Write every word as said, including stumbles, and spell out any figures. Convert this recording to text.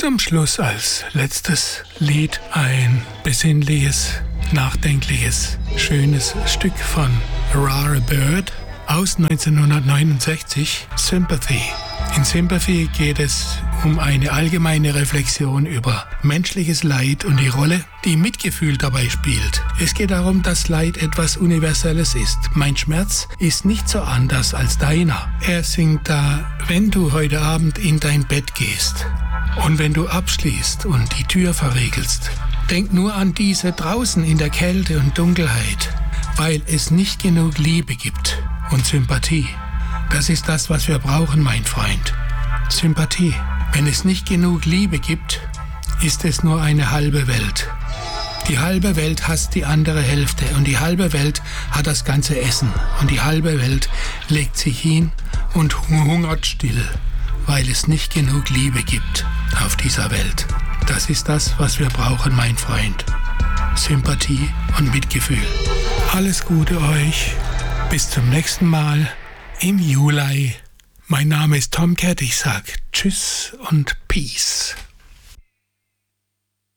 Zum Schluss als letztes Lied ein besinnliches, nachdenkliches, schönes Stück von Rare Bird aus neunzehnhundertneunundsechzig, Sympathy. In Sympathy geht es um eine allgemeine Reflexion über menschliches Leid und die Rolle, die Mitgefühl dabei spielt. Es geht darum, dass Leid etwas Universelles ist. Mein Schmerz ist nicht so anders als deiner. Er singt da, wenn du heute Abend in dein Bett gehst und wenn du abschließt und die Tür verriegelst, denk nur an diese draußen in der Kälte und Dunkelheit, weil es nicht genug Liebe gibt und Sympathie. Das ist das, was wir brauchen, mein Freund. Sympathie. Wenn es nicht genug Liebe gibt, ist es nur eine halbe Welt. Die halbe Welt hasst die andere Hälfte und die halbe Welt hat das ganze Essen und die halbe Welt legt sich hin und hungert still, weil es nicht genug Liebe gibt auf dieser Welt. Das ist das, was wir brauchen, mein Freund. Sympathie und Mitgefühl. Alles Gute euch. Bis zum nächsten Mal im Juli. Mein Name ist Tomcat. Ich sag Tschüss und Peace.